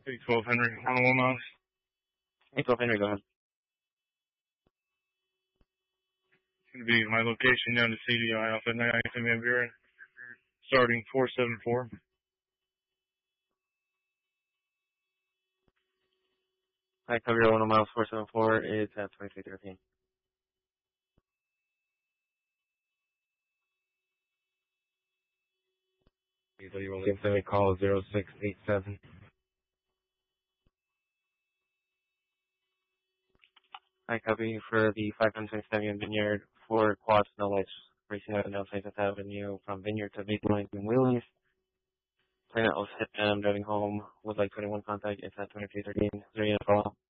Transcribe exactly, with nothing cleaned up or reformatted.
eight twelve Henry, one oh one miles. eight twelve Henry, go ahead. It's going to be my location down to C D I off at ninth and Van Buren, starting four seven four. Hi, cover your one miles four seven four is at twenty-three thirteen. So you will give them a call zero six eight seven. Hi, copy for the five twenty-seven Vineyard for quad snow lights racing up and down Saint Avenue from Vineyard to Maple in Wheelings. Plane at oh six a m driving home with like twenty-one contact. It's at twenty-three thirteen. Is there any follow?